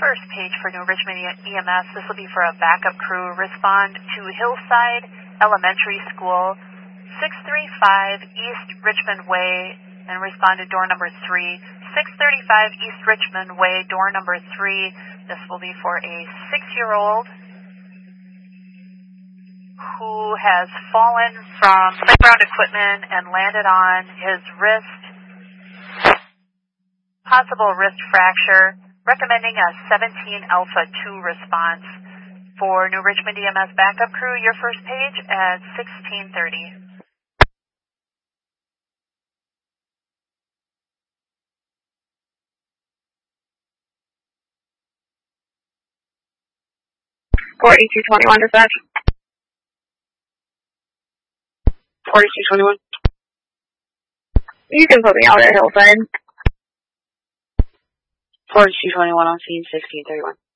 first page for New Richmond EMS. This will be for a backup crew. Respond to Hillside Elementary School, 635 East Richmond Way, and respond to door number 3. 635 East Richmond Way, door number 3. This will be for a 6-year-old who has fallen from playground equipment and landed on his wrist. Possible wrist fracture. Recommending a 17 Alpha 2 response. For New Richmond EMS backup crew, your first page at 16:30. (4221) dispatch. 4221. You can put me out at Hillside. 4221 on scene, 1631.